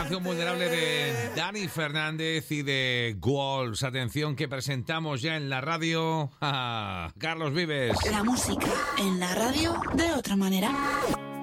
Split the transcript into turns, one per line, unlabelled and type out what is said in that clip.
canción vulnerable de Dani Fernández y de Walls. Atención, que presentamos ya en la radio a Carlos Vives.
La música en la radio de otra manera.